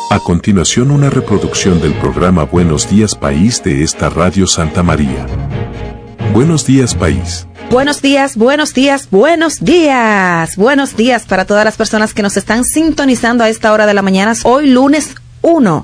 A continuación, una reproducción del programa Buenos Días País de esta Radio Santa María. Buenos días, País. Buenos días, buenos días, buenos días. Buenos días para todas las personas que nos están sintonizando a esta hora de la mañana. Hoy lunes 1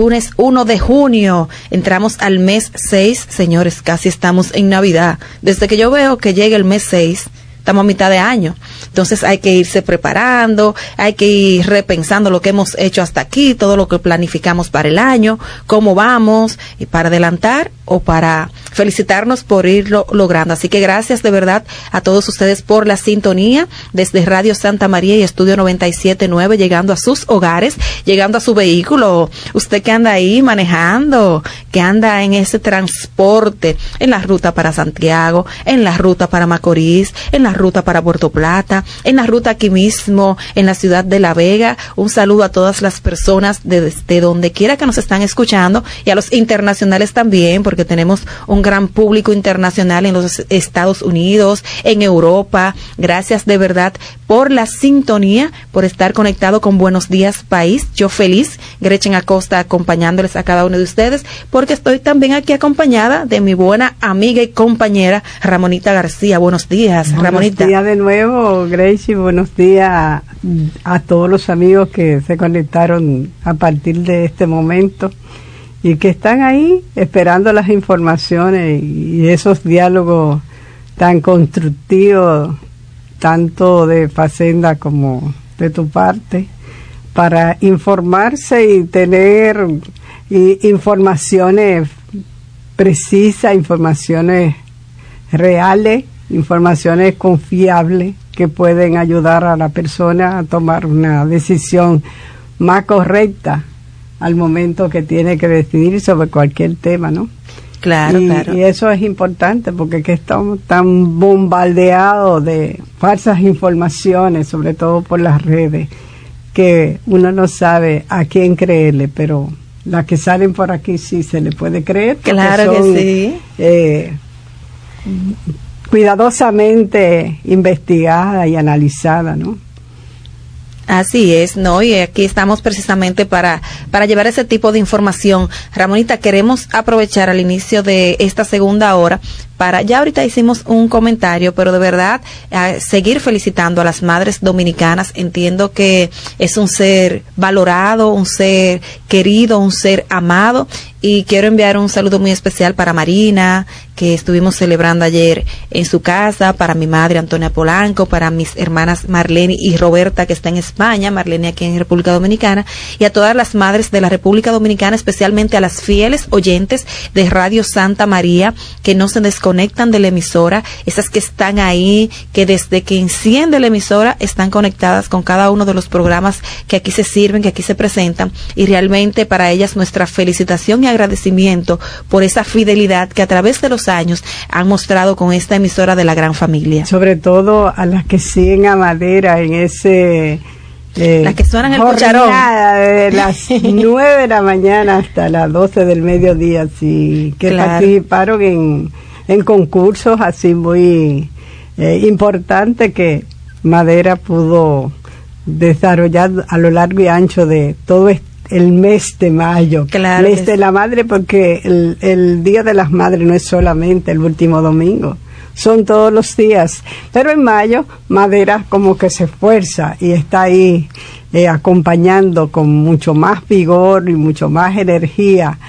de junio. Entramos al mes 6. Señores, casi estamos en Navidad. Desde que yo veo que llega el mes 6, estamos a mitad de año. Entonces hay que irse preparando, hay que ir repensando lo que hemos hecho hasta aquí, todo lo que planificamos para el año, cómo vamos, y para adelantar o para felicitarnos por irlo logrando. Así que gracias de verdad a todos ustedes por la sintonía desde Radio Santa María y Estudio 97.9, llegando a sus hogares, llegando a su vehículo. Usted que anda ahí manejando, que anda en ese transporte, en la ruta para Santiago, en la ruta para Macorís, en la ruta para Puerto Plata, en la ruta aquí mismo, en la ciudad de La Vega. Un saludo a todas las personas de donde quiera que nos están escuchando, y a los internacionales también, porque tenemos un gran público internacional en los Estados Unidos, en Europa. Gracias de verdad por la sintonía, por estar conectado con Buenos Días País. Yo feliz, Gretchen Acosta, acompañándoles a cada uno de ustedes, porque estoy también aquí acompañada de mi buena amiga y compañera Ramonita García. Buenos días, Ramonita. Buenos días de nuevo, Gracie. Buenos días a todos los amigos que se conectaron a partir de este momento y que están ahí esperando las informaciones y esos diálogos tan constructivos, tanto de Facenda como de tu parte, para informarse y tener informaciones precisas, informaciones reales, informaciones confiables que pueden ayudar a la persona a tomar una decisión más correcta al momento que tiene que decidir sobre cualquier tema, ¿no? Claro, claro. Y eso es importante porque que estamos tan bombardeados de falsas informaciones, sobre todo por las redes, que uno no sabe a quién creerle, pero las que salen por aquí sí se le puede creer. Claro son, que sí. Cuidadosamente investigada y analizada, ¿no? Así es, ¿no? Y aquí estamos precisamente para llevar ese tipo de información. Ramonita, queremos aprovechar al inicio de esta segunda hora ya ahorita hicimos un comentario, pero de verdad seguir felicitando a las madres dominicanas. Entiendo que es un ser valorado, un ser querido, un ser amado, y quiero enviar un saludo muy especial para Marina, que estuvimos celebrando ayer en su casa, para mi madre Antonia Polanco, para mis hermanas Marlene y Roberta, que está en España, Marlene aquí en República Dominicana, y a todas las madres de la República Dominicana, especialmente a las fieles oyentes de Radio Santa María, que no se desconectan de la emisora, esas que están ahí, que desde que enciende la emisora están conectadas con cada uno de los programas que aquí se sirven, que aquí se presentan, y realmente para ellas nuestra felicitación y agradecimiento por esa fidelidad que a través de los años han mostrado con esta emisora de la gran familia. Sobre todo a las que siguen a Madera en ese las que suenan el cucharón de las 9 de la mañana hasta las 12 del mediodía, sí, que claro, participaron en concursos así muy importantes que Madera pudo desarrollar a lo largo y ancho de todo el mes de mayo, claro, mes de la madre, porque el Día de las Madres no es solamente el último domingo, son todos los días, pero en mayo Madera como que se esfuerza y está ahí acompañando con mucho más vigor y mucho más energía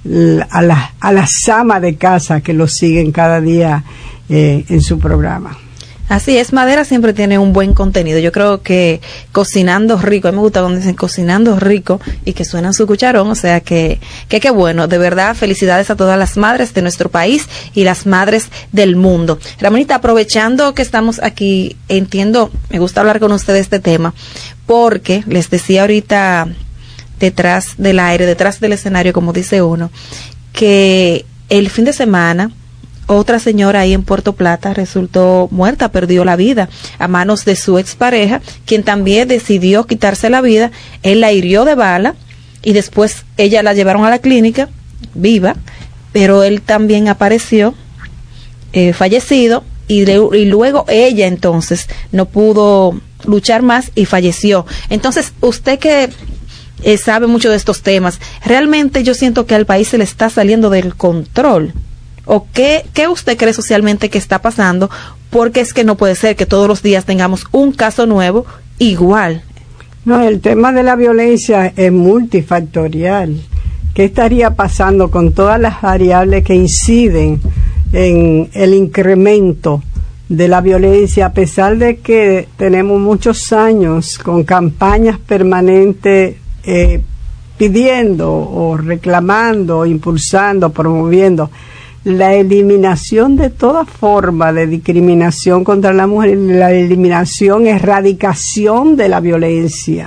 a las amas de casa que lo siguen cada día en su programa. Así es, Madera siempre tiene un buen contenido. Yo creo que cocinando rico, a mí me gusta cuando dicen cocinando rico y que suenan su cucharón, o sea que qué bueno, de verdad, felicidades a todas las madres de nuestro país y las madres del mundo. Ramonita, aprovechando que estamos aquí, me gusta hablar con ustedes de este tema, porque les decía ahorita detrás del aire, detrás del escenario, como dice uno, que el fin de semana otra señora ahí en Puerto Plata resultó muerta, perdió la vida a manos de su expareja, quien también decidió quitarse la vida. Él la hirió de bala y después ella la llevaron a la clínica viva, pero él también apareció fallecido y luego ella entonces no pudo luchar más y falleció. Entonces, usted que sabe mucho de estos temas. Realmente yo siento que al país se le está saliendo del control. ¿O qué usted cree socialmente que está pasando? Porque es que no puede ser que todos los días tengamos un caso nuevo igual. No, el tema de la violencia es multifactorial. ¿Qué estaría pasando con todas las variables que inciden en el incremento de la violencia, a pesar de que tenemos muchos años con campañas permanentes pidiendo o reclamando, impulsando, promoviendo la eliminación de toda forma de discriminación contra la mujer, la eliminación, erradicación de la violencia,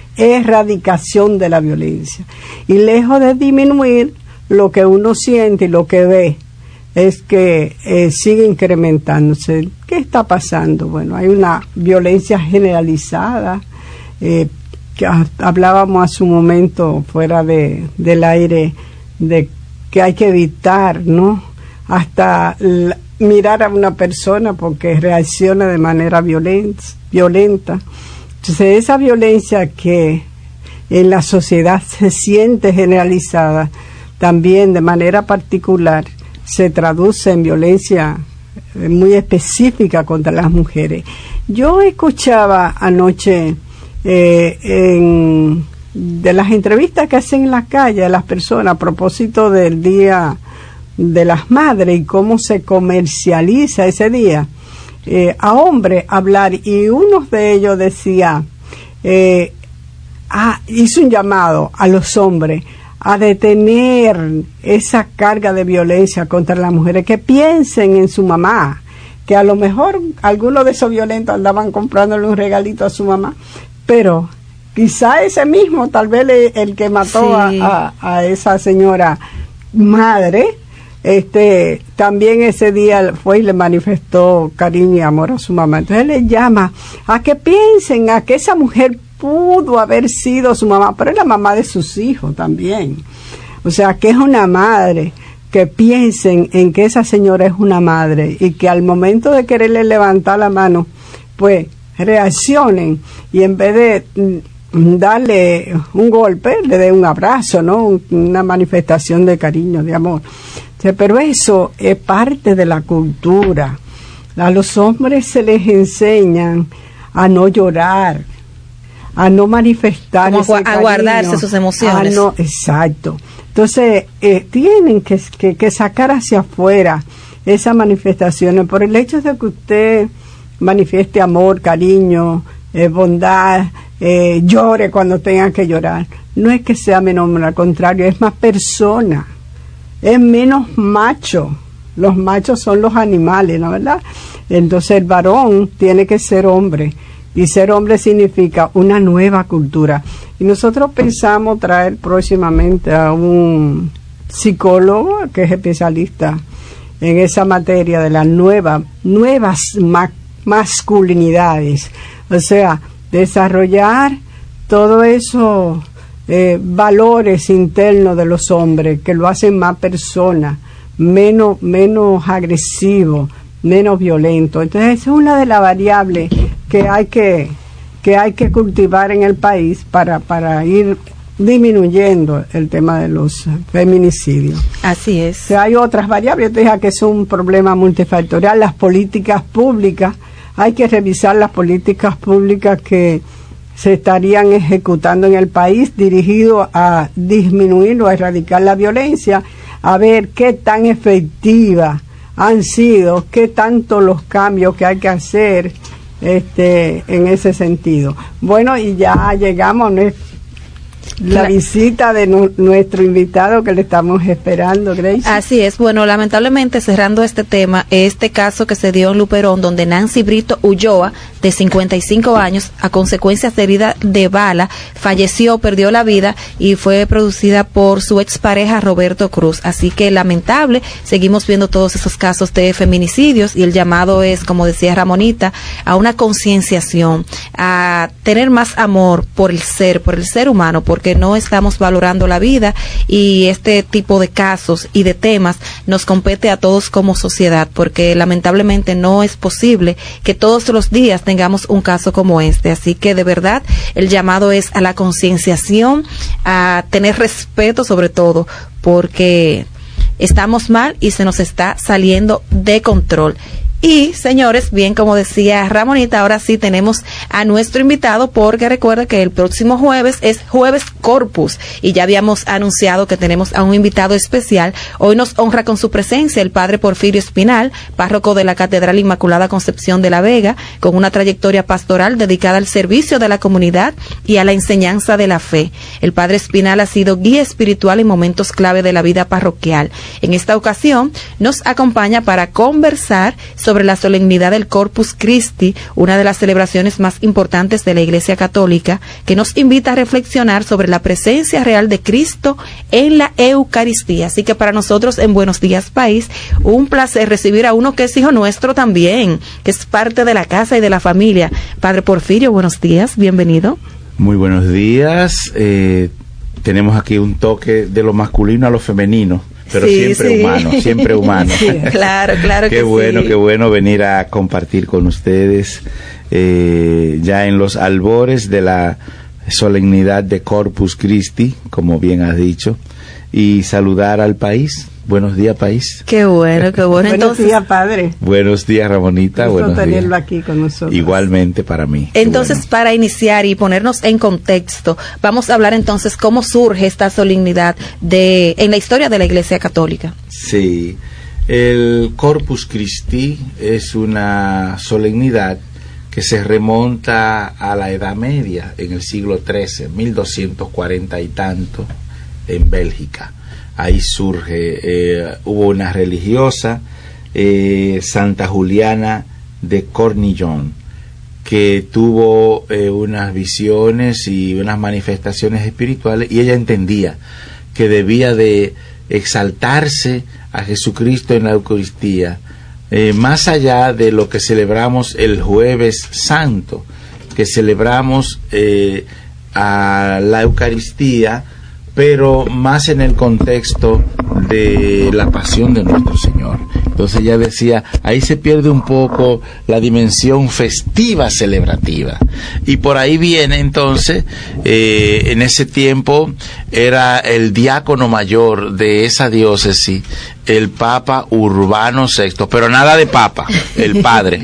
y lejos de disminuir, lo que uno siente y lo que ve es que sigue incrementándose. ¿Qué está pasando? Bueno, hay una violencia generalizada, que hablábamos hace un momento fuera del aire, de que hay que evitar, ¿no? Hasta mirar a una persona porque reacciona de manera violenta. Entonces, esa violencia que en la sociedad se siente generalizada, también de manera particular se traduce en violencia muy específica contra las mujeres. Yo escuchaba anoche de las entrevistas que hacen en la calle a las personas a propósito del Día de las Madres y cómo se comercializa ese día, a hombres hablar, y uno de ellos decía, hizo un llamado a los hombres a detener esa carga de violencia contra las mujeres, que piensen en su mamá, que a lo mejor algunos de esos violentos andaban comprándole un regalito a su mamá, pero quizá ese mismo, tal vez el que mató a esa señora madre, también ese día fue y le manifestó cariño y amor a su mamá. Entonces le llama a que piensen a que esa mujer pudo haber sido su mamá, pero es la mamá de sus hijos también. O sea, que es una madre, que piensen en que esa señora es una madre y que al momento de quererle levantar la mano, pues reaccionen, y en vez de darle un golpe, le dé un abrazo, ¿no? Una manifestación de cariño, de amor. O sea, pero eso es parte de la cultura. A los hombres se les enseñan a no llorar, a no manifestar como ese cariño, a guardarse sus emociones. Exacto. Entonces, tienen que sacar hacia afuera esas manifestaciones. Por el hecho de que usted manifieste amor, cariño, bondad, llore cuando tenga que llorar, no es que sea menos, al contrario, es más persona, es menos macho. Los machos son los animales, ¿no, verdad? Entonces el varón tiene que ser hombre, y ser hombre significa una nueva cultura. Y nosotros pensamos traer próximamente a un psicólogo que es especialista en esa materia de las nuevas masculinidades, o sea, desarrollar todos esos valores internos de los hombres que lo hacen más persona, menos agresivo, menos violento. Entonces esa es una de las variables que hay que cultivar en el país para ir disminuyendo el tema de los feminicidios. Así es. O sea, hay otras variables, yo te dije que es un problema multifactorial. Las políticas públicas, hay que revisar las políticas públicas que se estarían ejecutando en el país dirigido a disminuir o a erradicar la violencia, a ver qué tan efectivas han sido, qué tanto los cambios que hay que hacer en ese sentido. Bueno, y ya llegamos a la visita de nuestro invitado que le estamos esperando, Grace. Así es. Bueno, lamentablemente, cerrando este tema, este caso que se dio en Luperón, donde Nancy Brito Ulloa, de 55 años, a consecuencias de herida de bala, falleció, perdió la vida, y fue producida por su expareja Roberto Cruz. Así que lamentable, seguimos viendo todos esos casos de feminicidios, y el llamado es, como decía Ramonita, a una concienciación, a tener más amor por el ser humano, porque no estamos valorando la vida, y este tipo de casos y de temas nos compete a todos como sociedad, porque lamentablemente no es posible que todos los días tengamos un caso como este. Así que de verdad el llamado es a la concienciación, a tener respeto sobre todo, porque estamos mal y se nos está saliendo de control. Y, señores, bien, como decía Ramonita, ahora sí tenemos a nuestro invitado, porque recuerda que el próximo jueves es Jueves Corpus, y ya habíamos anunciado que tenemos a un invitado especial. Hoy nos honra con su presencia el padre Porfirio Espinal, párroco de la Catedral Inmaculada Concepción de la Vega, con una trayectoria pastoral dedicada al servicio de la comunidad y a la enseñanza de la fe. El padre Espinal ha sido guía espiritual en momentos clave de la vida parroquial. En esta ocasión nos acompaña para conversar sobre la solemnidad del Corpus Christi, una de las celebraciones más importantes de la Iglesia Católica, que nos invita a reflexionar sobre la presencia real de Cristo en la Eucaristía. Así que para nosotros en Buenos Días País, un placer recibir a uno que es hijo nuestro también, que es parte de la casa y de la familia. Padre Porfirio, buenos días, bienvenido. Muy buenos días. Tenemos aquí un toque de lo masculino a lo femenino, pero sí, siempre humano. Sí, claro que bueno, qué bueno venir a compartir con ustedes ya en los albores de la solemnidad de Corpus Christi, como bien has dicho, y saludar al país. Buenos días, país. Qué bueno. Buenos días, padre. Buenos días, Ramonita. Buenos días. Tenerlo aquí con nosotros. Igualmente para mí. Entonces, bueno, para iniciar y ponernos en contexto, vamos a hablar entonces cómo surge esta solemnidad en la historia de la Iglesia Católica. Sí, el Corpus Christi es una solemnidad que se remonta a la Edad Media, en el siglo XIII, 1240 y tanto, en Bélgica. Ahí surge, hubo una religiosa, Santa Juliana de Cornillon, que tuvo unas visiones y unas manifestaciones espirituales, y ella entendía que debía de exaltarse a Jesucristo en la Eucaristía, más allá de lo que celebramos el Jueves Santo, que celebramos a la Eucaristía, pero más en el contexto de la pasión de nuestro Señor. Entonces ella decía, ahí se pierde un poco la dimensión festiva celebrativa, y por ahí viene entonces, en ese tiempo era el diácono mayor de esa diócesis el Papa Urbano VI, pero nada de Papa, el padre.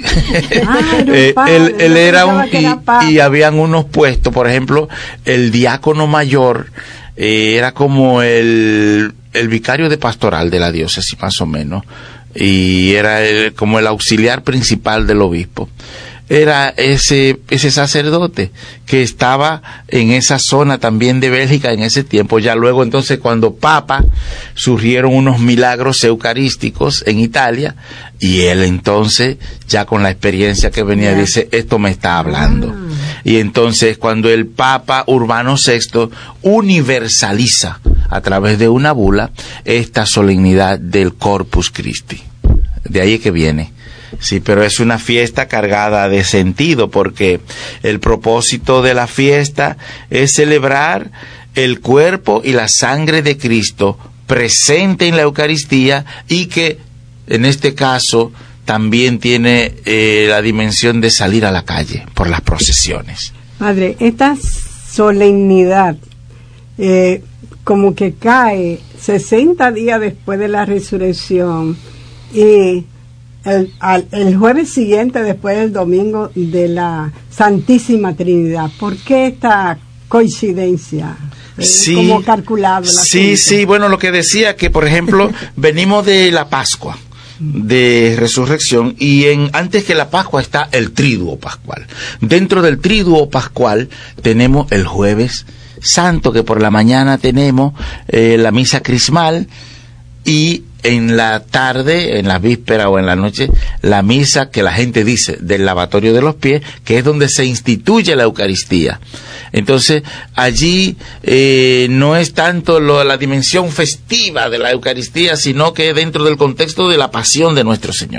Él era y habían unos puestos, por ejemplo, el diácono mayor era como el vicario de pastoral de la diócesis, más o menos, y era como el auxiliar principal del obispo. Era ese sacerdote que estaba en esa zona también de Bélgica en ese tiempo. Ya luego entonces, cuando Papa, surgieron unos milagros eucarísticos en Italia, y él entonces, ya con la experiencia que venía, dice, esto me está hablando. Y entonces cuando el Papa Urbano VI universaliza a través de una bula esta solemnidad del Corpus Christi. De ahí es que viene. Sí, pero es una fiesta cargada de sentido, porque el propósito de la fiesta es celebrar el cuerpo y la sangre de Cristo presente en la Eucaristía, y que en este caso también tiene la dimensión de salir a la calle por las procesiones. Padre, esta solemnidad como que cae 60 días después de la resurrección, y el jueves siguiente después del domingo de la Santísima Trinidad. ¿Por qué esta coincidencia? Sí, ¿Cómo calculado? Sí, bueno, lo que decía, que por ejemplo venimos de la Pascua de Resurrección, y antes que la Pascua está el Triduo Pascual. Dentro del Triduo Pascual tenemos el Jueves Santo, que por la mañana tenemos la misa crismal, y en la tarde, en la víspera o en la noche, la misa que la gente dice del lavatorio de los pies, que es donde se instituye la Eucaristía. Entonces, allí no es tanto la dimensión festiva de la Eucaristía, sino que dentro del contexto de la pasión de nuestro Señor.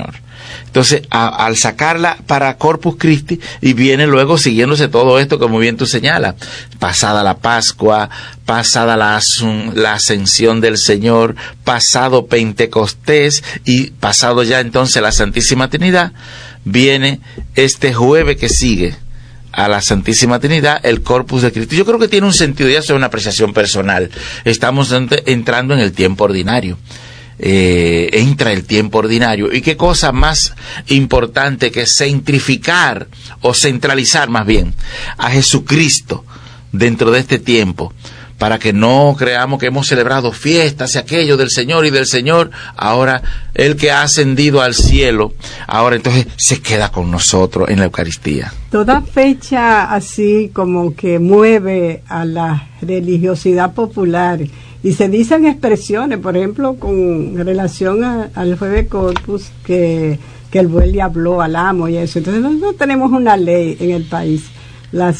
Entonces, al sacarla para Corpus Christi, y viene luego siguiéndose todo esto, como bien tú señalas, pasada la Pascua, pasada la ascensión del Señor, pasado Pentecostés, y pasado ya entonces la Santísima Trinidad, viene este jueves que sigue a la Santísima Trinidad, el Corpus de Cristo. Yo creo que tiene un sentido, ya es una apreciación personal. Estamos entrando en el tiempo ordinario. Entra el tiempo ordinario, y qué cosa más importante que centrificar o centralizar más bien a Jesucristo dentro de este tiempo, para que no creamos que hemos celebrado fiestas y aquello del Señor y del Señor. Ahora el que ha ascendido al cielo, ahora entonces se queda con nosotros en la Eucaristía. Toda fecha así como que mueve a la religiosidad popular, y se dicen expresiones, por ejemplo, con relación al Jueves Corpus, que el buey habló al amo y eso. Entonces nosotros tenemos una ley en el país, la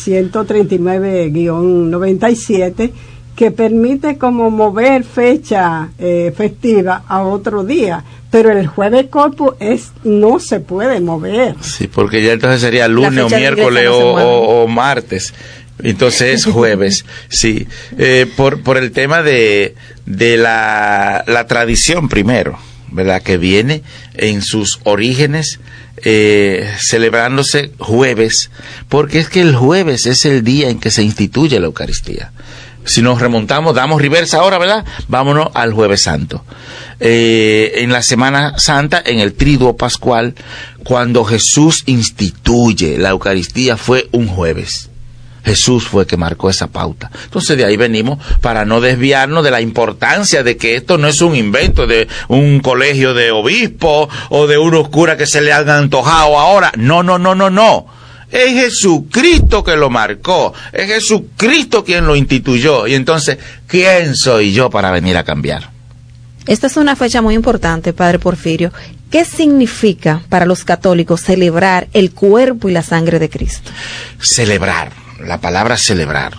139-97, que permite como mover fecha festiva a otro día, pero el Jueves Corpus no se puede mover. Sí, porque ya entonces sería lunes o miércoles o martes. Entonces es jueves, sí, por el tema de la tradición primero, ¿verdad? Que viene en sus orígenes celebrándose jueves, porque es que el jueves es el día en que se instituye la Eucaristía. Si nos remontamos, damos reversa ahora, ¿verdad? Vámonos al Jueves Santo. En la Semana Santa, en el Triduo Pascual, cuando Jesús instituye la Eucaristía, fue un jueves. Jesús fue que marcó esa pauta. Entonces de ahí venimos, para no desviarnos de la importancia de que esto no es un invento de un colegio de obispos o de unos curas que se le han antojado ahora. No. Es Jesucristo que lo marcó, es Jesucristo quien lo instituyó. Y entonces, ¿quién soy yo para venir a cambiar? Esta es una fecha muy importante, Padre Porfirio. ¿Qué significa para los católicos celebrar el cuerpo y la sangre de Cristo? Celebrar, la palabra celebrar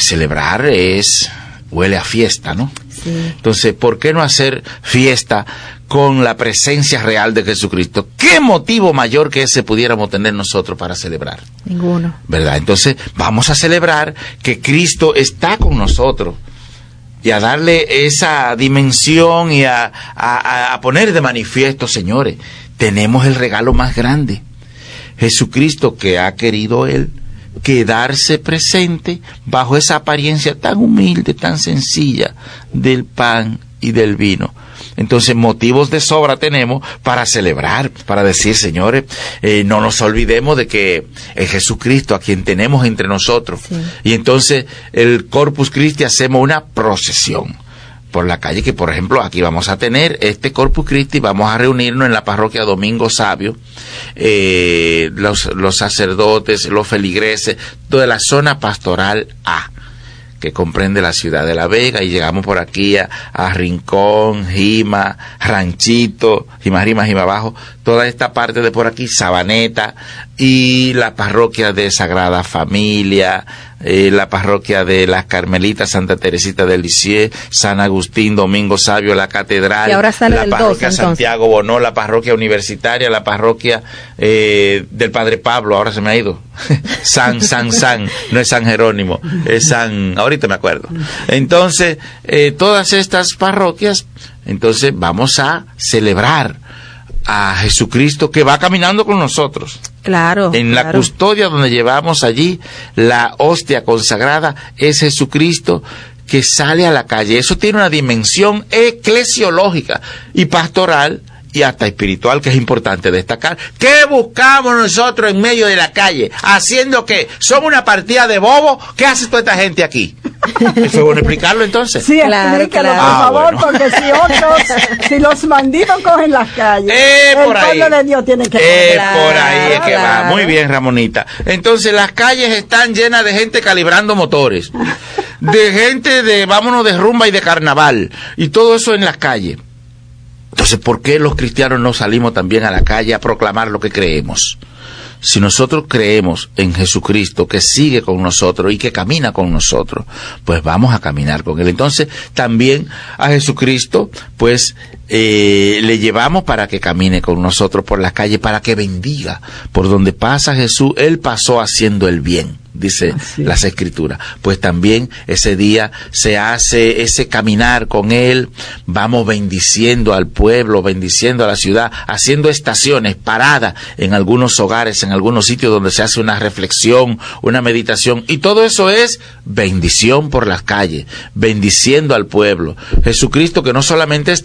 huele a fiesta, ¿no? Sí. Entonces, ¿por qué no hacer fiesta con la presencia real de Jesucristo? ¿Qué motivo mayor que ese pudiéramos tener nosotros para celebrar? Ninguno. ¿Verdad? Entonces, vamos a celebrar que Cristo está con nosotros, y a darle esa dimensión y a poner de manifiesto, señores, tenemos el regalo más grande. Jesucristo, que ha querido Él quedarse presente bajo esa apariencia tan humilde, tan sencilla del pan y del vino. Entonces, motivos de sobra tenemos para celebrar, para decir, señores, no nos olvidemos de que es Jesucristo a quien tenemos entre nosotros. Sí. Y entonces, el Corpus Christi hacemos una procesión por la calle, que por ejemplo aquí vamos a tener este Corpus Christi, vamos a reunirnos en la parroquia Domingo Sabio, los sacerdotes, los feligreses, toda la zona pastoral A, que comprende la ciudad de La Vega, y llegamos por aquí a Rincón, Jima, Ranchito, Jima Abajo, toda esta parte de por aquí, Sabaneta, y la parroquia de Sagrada Familia, la parroquia de las Carmelitas, Santa Teresita del Lisieux, San Agustín, Domingo Sabio, la Catedral, y ahora sale la parroquia 2, Santiago Bonó, la parroquia universitaria, la parroquia del Padre Pablo, ahora se me ha ido, San, no es San Jerónimo, es San, ahorita me acuerdo. Entonces, todas estas parroquias, entonces vamos a celebrar a Jesucristo que va caminando con nosotros. Claro. En la custodia donde llevamos allí la hostia consagrada, es Jesucristo que sale a la calle. Eso tiene una dimensión eclesiológica y pastoral y hasta espiritual, que es importante destacar. ¿Qué buscamos nosotros en medio de la calle? ¿Haciendo qué? ¿Somos una partida de bobos? ¿Qué hace toda esta gente aquí? ¿Eso es bueno explicarlo entonces? Sí, explícalo, por favor, bueno. Porque si los bandidos cogen las calles, el pueblo de Dios tiene que por ahí es que va. Muy bien, Ramonita. Entonces, las calles están llenas de gente calibrando motores, de gente de, vámonos, de rumba y de carnaval, y todo eso en las calles. Entonces, ¿por qué los cristianos no salimos también a la calle a proclamar lo que creemos? Si nosotros creemos en Jesucristo, que sigue con nosotros y que camina con nosotros, pues vamos a caminar con Él. Entonces, también a Jesucristo, pues, le llevamos para que camine con nosotros por las calles, para que bendiga. Por donde pasa Jesús, Él pasó haciendo el bien, dice las Escrituras. Pues también ese día se hace ese caminar con Él, vamos bendiciendo al pueblo, bendiciendo a la ciudad, haciendo estaciones, paradas en algunos hogares, en algunos sitios donde se hace una reflexión, una meditación, y todo eso es bendición por las calles, bendiciendo al pueblo. Jesucristo, que no solamente es